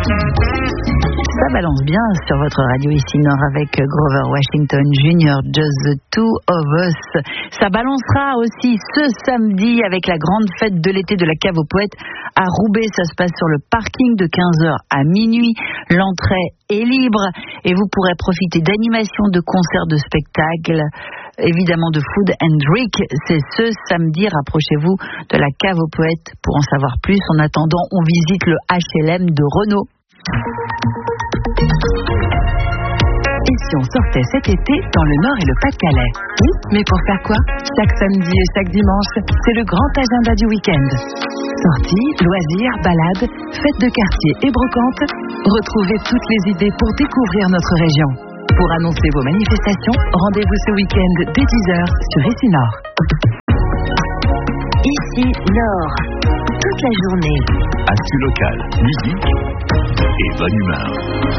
Ça balance bien sur votre radio ici Nord avec Grover Washington Jr., Just the Two of Us. Ça balancera aussi ce samedi avec la grande fête de l'été de la Cave aux Poètes à Roubaix. Ça se passe sur le parking de 15h à minuit. L'entrée est libre et vous pourrez profiter d'animations, de concerts, de spectacles, évidemment de food and drink. C'est ce samedi. Rapprochez-vous de la Cave aux Poètes pour en savoir plus. En attendant, on visite le HLM de Renault. Et si on sortait cet été dans le Nord et le Pas-de-Calais? Oui, mais pour faire quoi? Chaque samedi et chaque dimanche, c'est le grand agenda du week-end. Sorties, loisirs, balades, fêtes de quartier et brocantes. Retrouvez toutes les idées pour découvrir notre région. Pour annoncer vos manifestations, rendez-vous ce week-end dès 10h sur Ici Nord. Ici Nord, toute la journée. Actu local, musique et bonne humeur.